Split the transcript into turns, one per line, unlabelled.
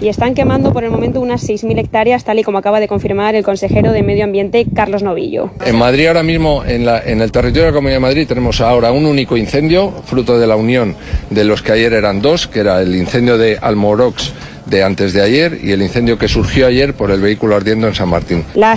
y están quemando por el momento unas 6.000 hectáreas, tal y como acaba de confirmar el consejero de Medio Ambiente, Carlos Novillo.
En Madrid ahora mismo, en el territorio de la Comunidad de Madrid, tenemos ahora un único incendio, fruto de la unión de los que ayer eran dos, que era el incendio de Almorox de antes de ayer y el incendio que surgió ayer por el vehículo ardiendo en San Martín.
La